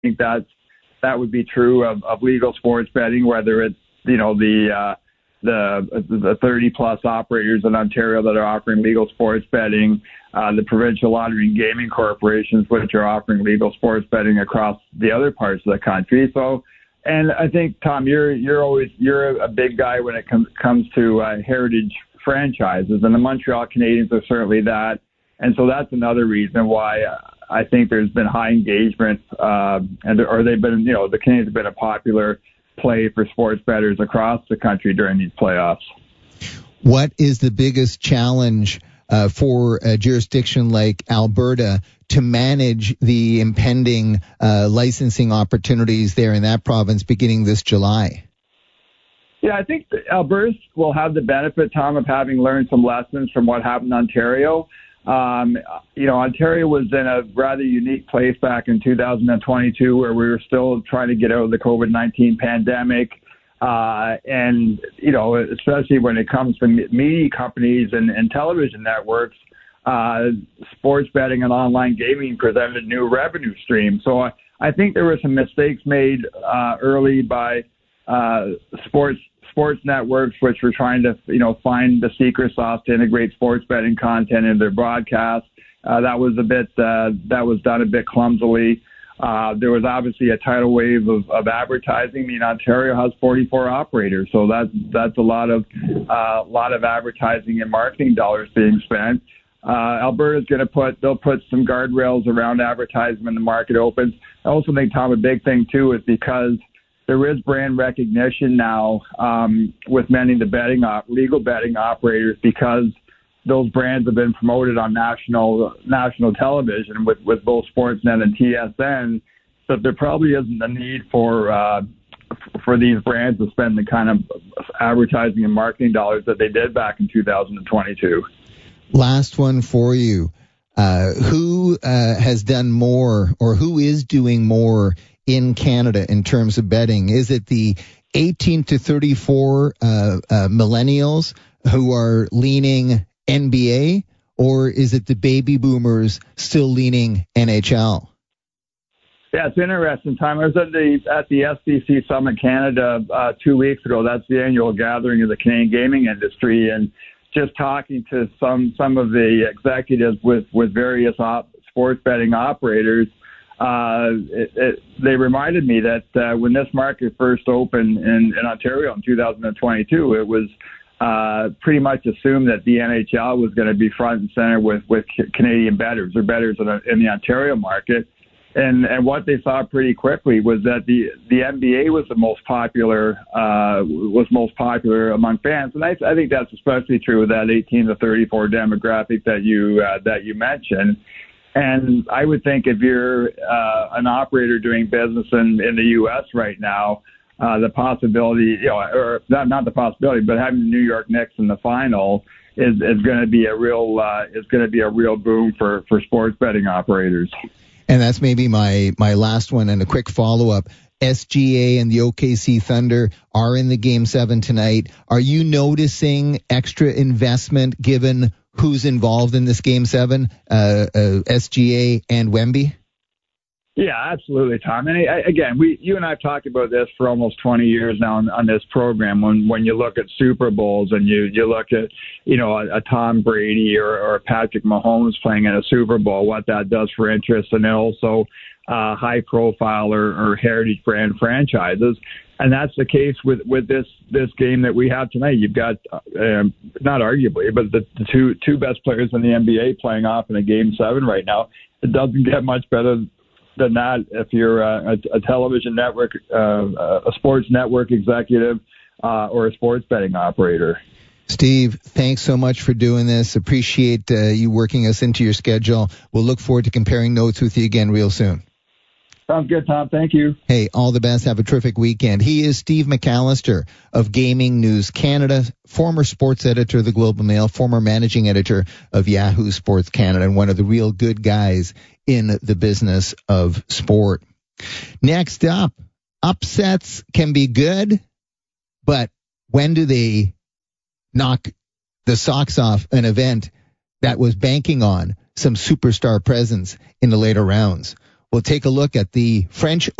think that would be true of legal sports betting, whether it's, the 30-plus operators in Ontario that are offering legal sports betting, the provincial lottery and gaming corporations, which are offering legal sports betting across the other parts of the country. So, and I think, Tom, you're a big guy when it comes to heritage franchises, and the Montreal Canadiens are certainly that. And so that's another reason why I think there's been high engagement, the Canadiens have been a popular play for sports bettors across the country during these playoffs. What is the biggest challenge for a jurisdiction like Alberta to manage the impending licensing opportunities there in that province beginning this July? Yeah, I think Alberta will have the benefit, Tom, of having learned some lessons from what happened in Ontario. Ontario was in a rather unique place back in 2022 where we were still trying to get out of the COVID-19 pandemic. Especially when it comes to media companies and television networks, sports betting and online gaming presented new revenue streams. So I think there were some mistakes made early by sports networks, which were trying to find the secret sauce to integrate sports betting content in their broadcast. That was done a bit clumsily. There was obviously a tidal wave of advertising. I mean, Ontario has 44 operators, so that's a lot of advertising and marketing dollars being spent. Alberta's they'll put some guardrails around advertising when the market opens. I also think, Tom, a big thing too is because there is brand recognition now with many of the legal betting operators, because those brands have been promoted on national television with both Sportsnet and TSN, so there probably isn't a need for these brands to spend the kind of advertising and marketing dollars that they did back in 2022. Last one for you. Who has done more, or who is doing more in Canada in terms of betting? Is it the 18 to 34 millennials who are leaning NBA, or is it the baby boomers still leaning NHL? Yeah, it's interesting, Tom. I was at the SBC Summit Canada 2 weeks ago. That's the annual gathering of the Canadian gaming industry, and just talking to some of the executives with various sports betting operators, they reminded me that when this market first opened in Ontario in 2022, it was pretty much assumed that the NHL was going to be front and center with Canadian bettors or bettors in the Ontario market. And what they saw pretty quickly was that the NBA was the most popular among fans, and I think that's especially true with that 18 to 34 demographic that you mentioned. And I would think if you're an operator doing business in the U.S. right now, the possibility, or not the possibility, but having the New York Knicks in the final is going to be a real boom for sports betting operators. And that's maybe my last one, and a quick follow-up. SGA and the OKC Thunder are in the Game 7 tonight. Are you noticing extra investment given who's involved in this Game 7, SGA and Wemby? Yeah, absolutely, Tom. And again, you and I have talked about this for almost 20 years now on this program. When you look at Super Bowls and you look at a Tom Brady or Patrick Mahomes playing in a Super Bowl, what that does for interest, and also high profile or heritage brand franchises. And that's the case with this game that we have tonight. You've got not arguably, but the two best players in the NBA playing off in a Game 7 right now. It doesn't get much better than that if you're a television network, a sports network executive, or a sports betting operator. Steve, thanks so much for doing this. Appreciate you working us into your schedule. We'll look forward to comparing notes with you again real soon. Sounds good, Tom. Thank you. Hey, all the best. Have a terrific weekend. He is Steve McAllister of Gaming News Canada, former sports editor of the Globe and Mail, former managing editor of Yahoo Sports Canada, and one of the real good guys in the business of sport. Next up, upsets can be good, but when do they knock the socks off an event that was banking on some superstar presence in the later rounds? We'll take a look at the French